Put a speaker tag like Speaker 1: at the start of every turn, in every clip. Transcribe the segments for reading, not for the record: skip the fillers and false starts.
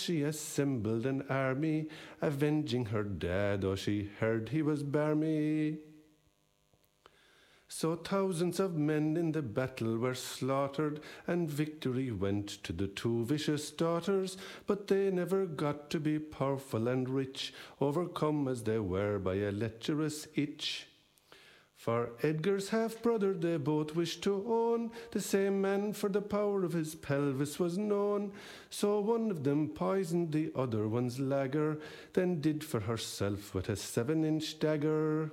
Speaker 1: she assembled an army, avenging her dad, or she heard he was barmy. So thousands of men in the battle were slaughtered, and victory went to the two vicious daughters, but they never got to be powerful and rich, overcome as they were by a lecherous itch. For Edgar's half-brother they both wished to own, the same man for the power of his pelvis was known. So one of them poisoned the other one's lager, then did for herself with a 7-inch dagger.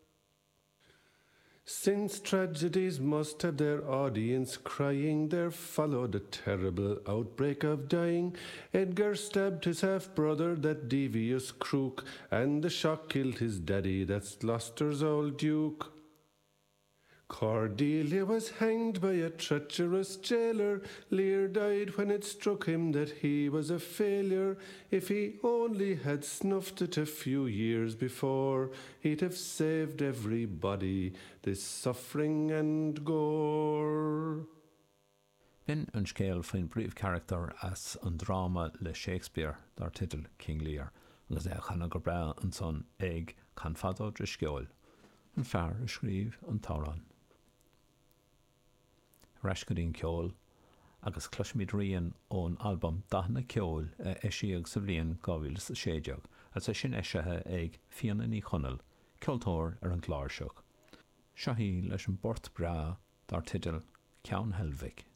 Speaker 1: Since tragedies must have their audience crying, there followed a terrible outbreak of dying. Edgar stabbed his half-brother, that devious crook, and the shock killed his daddy, that's Gloucester's old duke. Cordelia was hanged by a treacherous jailer. Lear died when it struck him that he was a failure. If he only had snuffed it a few years before, he'd have saved everybody this suffering and gore.
Speaker 2: Bin an scéal faoin bríomh character as an drama le Shakespeare dar titil King Lear, agus chana gur bra an son ag can fadó dre sceol, an fear a scríb an tárán. Rashgadín ceol, agus cluismid rian ón album Dathna Ceol a eisiag sa bhliain 2016, as a sin eisethe ag Fianna ní Chonaill, ceoltóir ar an gláirseach. Seohí leis an bort bra dar titil Ceann Helmhic.